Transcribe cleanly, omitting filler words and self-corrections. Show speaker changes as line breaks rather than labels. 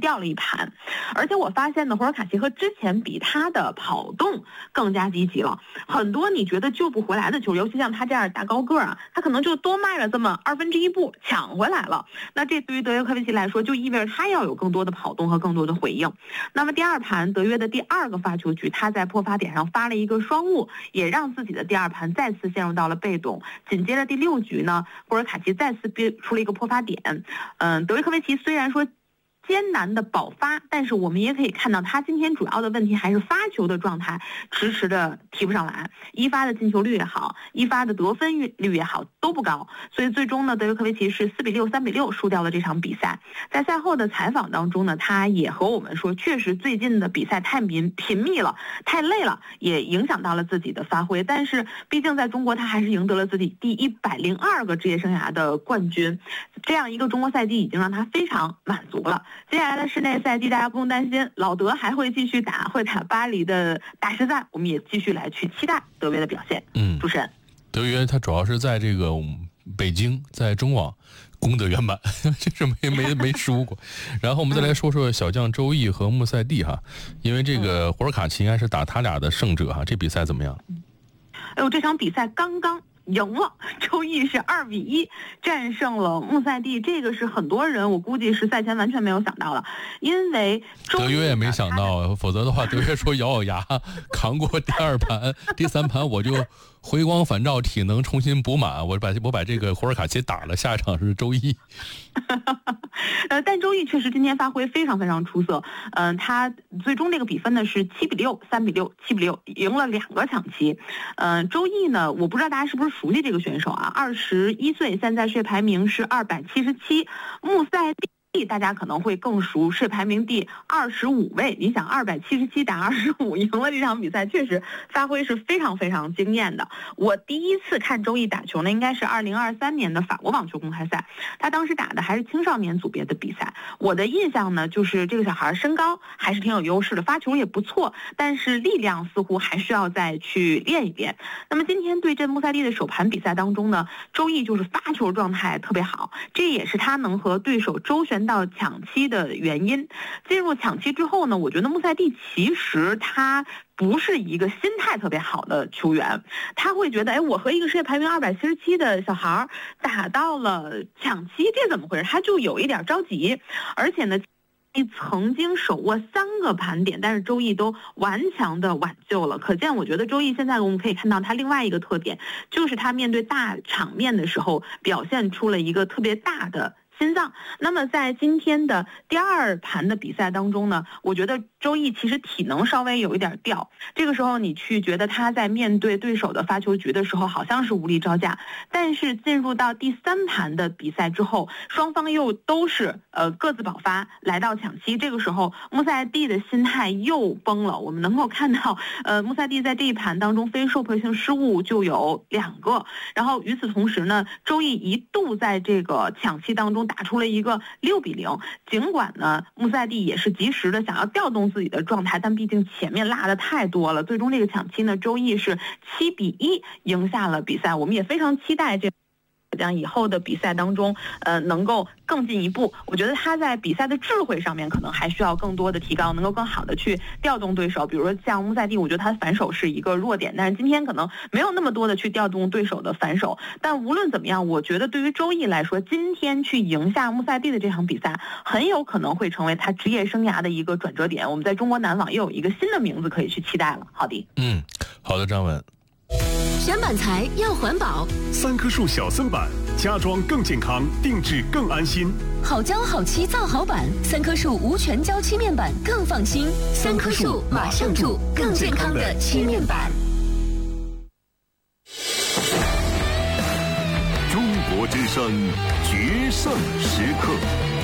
掉了一盘。而且我发现呢，胡尔卡奇和之前比，他的跑动更加积极了。很多你觉得救不回来的球，尤其像他这样大高个啊，他可能就多迈了这么1/2步抢回来了。那这对于德约科维奇来说，就意味着他要有更多的跑动和更多的回应。那么第二盘，德约的第2个发球局，他在破发点上发了一个双误，也让自己的第2盘再次陷入到了被动。紧接着第6局呢，胡尔卡奇再次憋出了一个破发点。德约科维奇虽然说艰难的保发，但是我们也可以看到他今天主要的问题还是发球的状态迟迟的提不上来，一发的进球率也好，一发的得分率也好都不高，所以最终呢，德约科维奇是4-6、3-6输掉了这场比赛。在赛后的采访当中呢，他也和我们说，确实最近的比赛太频密了，太累了，也影响到了自己的发挥。但是毕竟在中国，他还是赢得了自己第102个职业生涯的冠军，这样一个中国赛季已经让他非常满足了。接下来的室内赛季，大家不用担心，老德还会继续打，会打巴黎的大师赛，我们也继续来去期待德约的表现。主持人，
德约他主要是在这个北京，在中网功德圆满，这是没输过。然后我们再来说说小将周毅和穆塞蒂哈，因为这个胡尔卡奇应该是打他俩的胜者哈，这比赛怎么样？
哎呦，这场比赛刚刚赢了，周毅是2-1战胜了穆塞蒂，这个是很多人我估计是赛前完全没有想到的，因为
德约也没想到，否则的话德约说咬牙扛过第2盘，第3盘我就回光返照，体能重新补满，我把这个胡尔卡奇打了，下一场是周毅。
但周毅确实今天发挥非常非常出色，他最终这个比分呢是7-6、3-6、7-6，赢了2个抢七。周毅呢，我不知道大家是不是熟悉这个选手啊，21岁，现在世界排名是277，穆塞蒂大家可能会更熟，是排名第25位。你想277打25，赢了这场比赛，确实发挥是非常非常惊艳的。我第一次看周毅打球呢，应该是2023年的法国网球公开赛，他当时打的还是青少年组别的比赛。我的印象呢，就是这个小孩身高还是挺有优势的，发球也不错，但是力量似乎还需要再去练一练。那么今天对阵穆塞蒂的首盘比赛当中呢，周毅就是发球状态特别好，这也是他能和对手周旋到抢七的原因。进入抢七之后呢，我觉得穆塞蒂其实他不是一个心态特别好的球员，他会觉得，哎，我和一个世界排名277的小孩打到了抢七，这怎么回事？他就有一点着急，而且呢，曾经手握3个盘点，但是周毅都顽强的挽救了。可见我觉得周毅现在我们可以看到他另外一个特点，就是他面对大场面的时候表现出了一个特别大的心脏。那么在今天的第2盘的比赛当中呢，我觉得周毅其实体能稍微有一点掉，这个时候你去觉得他在面对对手的发球局的时候好像是无力招架，但是进入到第3盘的比赛之后，双方又都是各自保发来到抢七，这个时候穆塞蒂的心态又崩了。我们能够看到穆塞蒂在这一盘当中非受迫性失误就有2个，然后与此同时呢，周毅一度在这个抢七当中打出了一个6-0，尽管呢穆塞蒂也是及时的想要调动自己的状态，但毕竟前面落的太多了，最终这个抢七呢，周毅是7-1赢下了比赛。我们也非常期待这样以后的比赛当中能够更进一步。我觉得他在比赛的智慧上面可能还需要更多的提高，能够更好的去调动对手。比如说像穆塞蒂，我觉得他反手是一个弱点，但是今天可能没有那么多的去调动对手的反手。但无论怎么样，我觉得对于周毅来说，今天去赢下穆塞蒂的这场比赛很有可能会成为他职业生涯的一个转折点。我们在中国男网又有一个新的名字可以去期待了。好的，
好的，张文。
选板材要环保
，3棵树小森板，家装更健康，定制更安心。
好胶好漆造好板，3棵树无全胶漆面板更放心。3棵树马上住，更健康的漆面板。
中国之声决胜时刻。